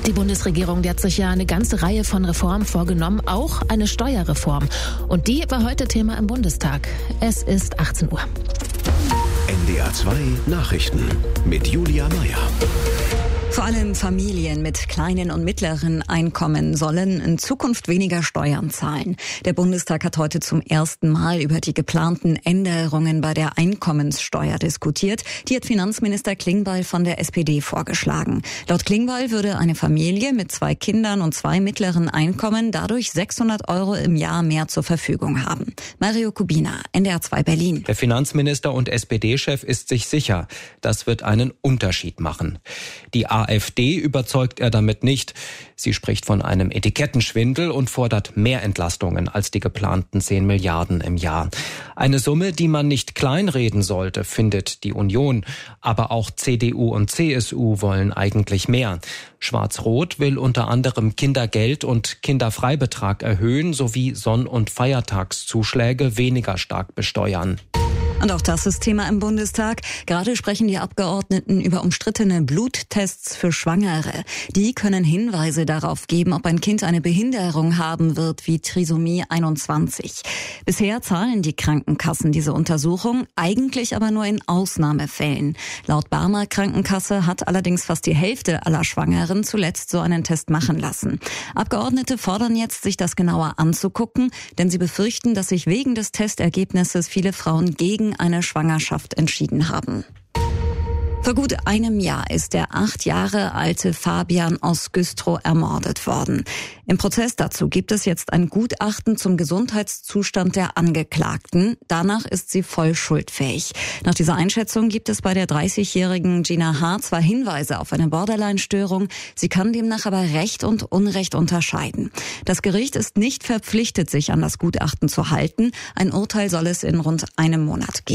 Die Bundesregierung, die hat sich ja eine ganze Reihe von Reformen vorgenommen, auch eine Steuerreform. Und die war heute Thema im Bundestag. Es ist 18 Uhr. NDR 2 Nachrichten mit Julia Meyer. Vor allem Familien mit kleinen und mittleren Einkommen sollen in Zukunft weniger Steuern zahlen. Der Bundestag hat heute zum ersten Mal über die geplanten Änderungen bei der Einkommenssteuer diskutiert. Die hat Finanzminister Klingbeil von der SPD vorgeschlagen. Laut Klingbeil würde eine Familie mit 2 Kindern und 2 mittleren Einkommen dadurch 600 € im Jahr mehr zur Verfügung haben. Mario Kubina, NDR 2 Berlin. Der Finanzminister und SPD-Chef ist sich sicher, das wird einen Unterschied machen. Die AfD überzeugt er damit nicht. Sie spricht von einem Etikettenschwindel und fordert mehr Entlastungen als die geplanten 10 Milliarden im Jahr. Eine Summe, die man nicht kleinreden sollte, findet die Union. Aber auch CDU und CSU wollen eigentlich mehr. Schwarz-Rot will unter anderem Kindergeld und Kinderfreibetrag erhöhen sowie Sonn- und Feiertagszuschläge weniger stark besteuern. Und auch das ist Thema im Bundestag. Gerade sprechen die Abgeordneten über umstrittene Bluttests für Schwangere. Die können Hinweise darauf geben, ob ein Kind eine Behinderung haben wird, wie Trisomie 21. Bisher zahlen die Krankenkassen diese Untersuchung, eigentlich aber nur in Ausnahmefällen. Laut Barmer Krankenkasse hat allerdings fast die Hälfte aller Schwangeren zuletzt so einen Test machen lassen. Abgeordnete fordern jetzt, sich das genauer anzugucken, denn sie befürchten, dass sich wegen des Testergebnisses viele Frauen gegen eine Schwangerschaft entschieden haben. Vor gut einem Jahr ist der 8 Jahre alte Fabian aus Güstrow ermordet worden. Im Prozess dazu gibt es jetzt ein Gutachten zum Gesundheitszustand der Angeklagten. Danach ist sie voll schuldfähig. Nach dieser Einschätzung gibt es bei der 30-jährigen Gina H. zwar Hinweise auf eine Borderline-Störung, sie kann demnach aber Recht und Unrecht unterscheiden. Das Gericht ist nicht verpflichtet, sich an das Gutachten zu halten. Ein Urteil soll es in rund einem Monat geben.